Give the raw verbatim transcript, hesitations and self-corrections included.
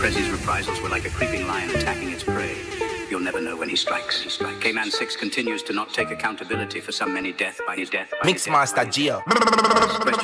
Press's reprisals were like a creeping lion attacking its prey. You'll never know when he strikes. He strikes. K-Man six continues to not take accountability for some many death by his death. By his death, Mixmaster by his Gio. death.